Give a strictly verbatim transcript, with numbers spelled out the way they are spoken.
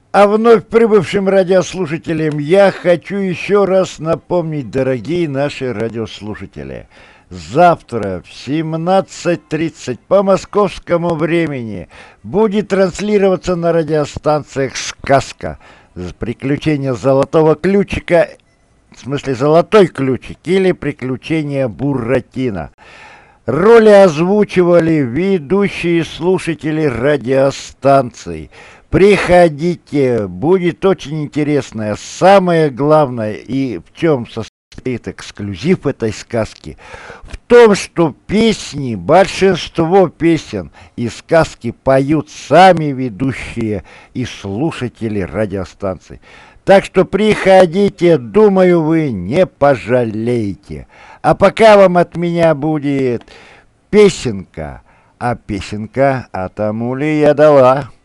А вновь прибывшим радиослушателям я хочу еще раз напомнить, дорогие наши радиослушатели. Завтра в семнадцать тридцать по московскому времени будет транслироваться на радиостанциях «Сказка». Приключения золотого ключика, в смысле золотой ключик, или приключения Буратино. Роли озвучивали ведущие слушатели радиостанций. Приходите, будет очень интересно. Самое главное, и в чем состоит эксклюзив этой сказки, в том, что песни, большинство песен и сказки поют сами ведущие и слушатели радиостанций. Так что приходите, думаю, вы не пожалеете. А пока вам от меня будет песенка. А песенка от Амули я дала.